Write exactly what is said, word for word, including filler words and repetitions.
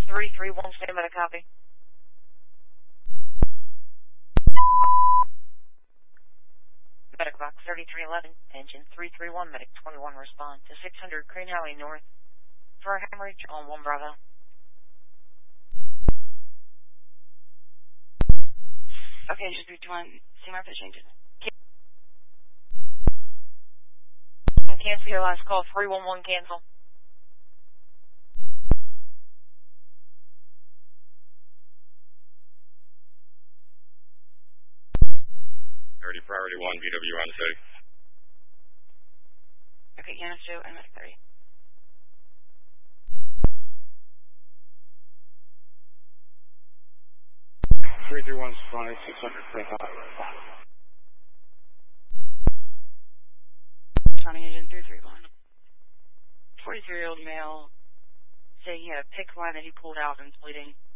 three three one, stand by to copy. Medic box thirty-three eleven, engine three three one, medic twenty-one, respond to six hundred Crane Highway North for a hemorrhage on one Bravo. Okay, just three two one, see my pitch changes. Cancel your last call, three one one, cancel. thirty, priority one, V W on the city. Okay, Yanis two, M S thirty. three three one, supply, six hundred, Crane Highway. County agent three three one. forty-three-year-old male, saying he had a PICC line that he pulled out and was bleeding.